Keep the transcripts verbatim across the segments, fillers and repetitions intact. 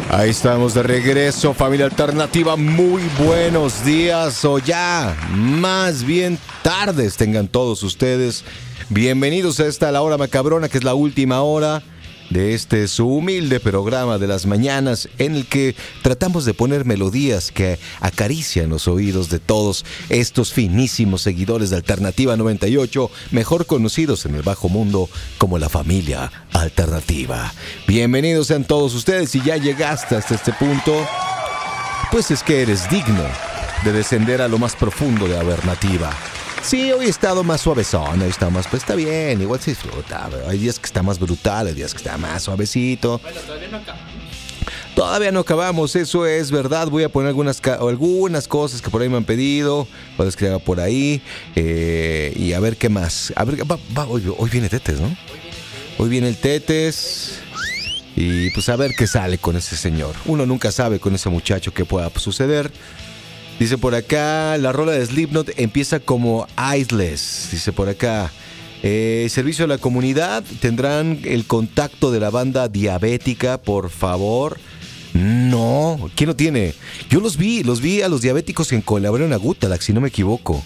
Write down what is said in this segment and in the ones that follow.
Ahí estamos de regreso, familia alternativa. Muy buenos días, o ya más bien tardes tengan todos ustedes. Bienvenidos a esta La Hora Macabrona, que es la última hora de este su humilde programa de las mañanas, en el que tratamos de poner melodías que acarician los oídos de todos estos finísimos seguidores de Alternativa noventa y ocho, mejor conocidos en el bajo mundo como la familia alternativa. Bienvenidos sean todos ustedes. Si ya llegaste hasta este punto, pues es que eres digno de descender a lo más profundo de Alternativa. Sí, hoy he estado más suavezón, hoy está más, pues está bien, igual se disfruta. Hay días que está más brutal, hay días que está más suavecito. Bueno, todavía no acabamos. Todavía no acabamos, eso es verdad. Voy a poner algunas, algunas cosas que por ahí me han pedido, puedes que haga por ahí, eh, y a ver qué más. A ver, va, va, hoy, hoy viene Tetes, ¿no? Hoy viene el Tetes. Y pues a ver qué sale con ese señor. Uno nunca sabe con ese muchacho qué pueda suceder. Dice por acá, la rola de Slipknot empieza como Iceless. Dice por acá, eh, servicio a la comunidad, tendrán el contacto de la banda Diabética, por favor. No, ¿quién lo tiene? Yo los vi, los vi a los diabéticos en colaboración a Gutalac, si no me equivoco.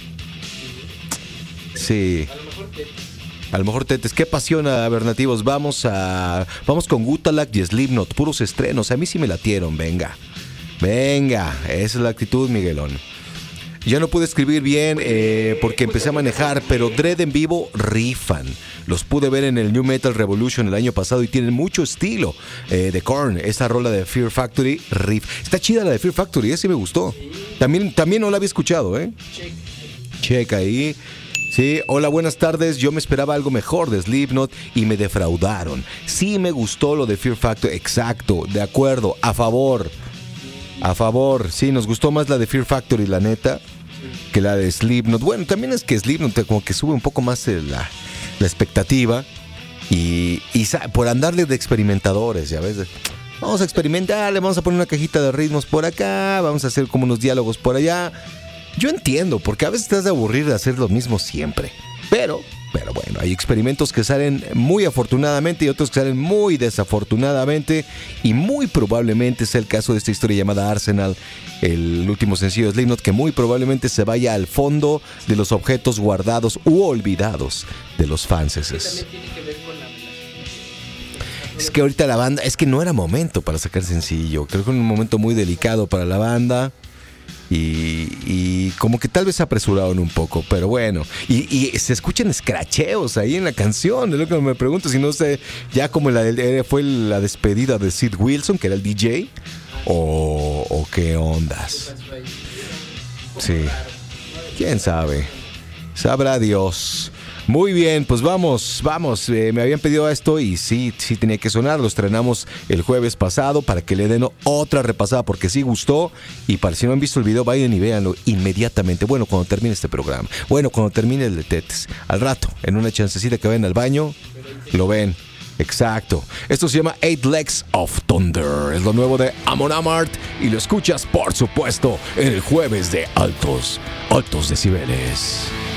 Sí. A lo mejor Tetes. A lo mejor Tetes. ¿Qué pasión, Abernativos? Vamos a, vamos con Gutalac y Slipknot, puros estrenos. A mí sí me latieron, venga. Venga, esa es la actitud, Miguelón. Ya no pude escribir bien eh, porque empecé a manejar, pero Dread en vivo rifan. Los pude ver en el New Metal Revolution el año pasado y tienen mucho estilo. Eh, de Korn, esa rola de Fear Factory, riff. Está chida la de Fear Factory, esa sí me gustó. También, también no la había escuchado, ¿eh? Checa ahí. Sí, hola, buenas tardes. Yo me esperaba algo mejor de Slipknot y me defraudaron. Sí me gustó lo de Fear Factory, exacto, de acuerdo, a favor. A favor, sí, nos gustó más la de Fear Factory, la neta, que la de Slipknot. Bueno, también es que Slipknot como que sube un poco más la, la expectativa y, y por andarle de experimentadores, ya ves. Vamos a experimentar, le vamos a poner una cajita de ritmos por acá, vamos a hacer como unos diálogos por allá. Yo entiendo, porque a veces te has de aburrir de hacer lo mismo siempre, pero... Pero bueno, hay experimentos que salen muy afortunadamente y otros que salen muy desafortunadamente. Y muy probablemente sea el caso de esta historia llamada Arsenal, el último sencillo de Slipknot, que muy probablemente se vaya al fondo de los objetos guardados u olvidados de los fans. Que también tiene que ver con la relación. Es que ahorita la banda, es que no era momento para sacar sencillo. Creo que era un momento muy delicado para la banda. Y, y como que tal vez se apresuraron un poco, pero bueno. Y, y se escuchan escracheos ahí en la canción. Es lo que me pregunto, si no sé, ya como la de, fue la despedida de Sid Wilson, que era el D J, o, o qué ondas. Sí, quién sabe. Sabrá Dios. Muy bien, pues vamos, vamos, eh, me habían pedido esto y sí, sí tenía que sonar, lo estrenamos el jueves pasado para que le den otra repasada porque sí gustó y para si no han visto el video vayan y véanlo inmediatamente, bueno, cuando termine este programa, bueno, cuando termine el de Tetes, al rato, en una chancecita que vayan al baño, lo ven. Exacto, esto se llama Eight Legs of Thunder, es lo nuevo de Amon Amarth y lo escuchas por supuesto en el jueves de Altos, Altos Decibeles.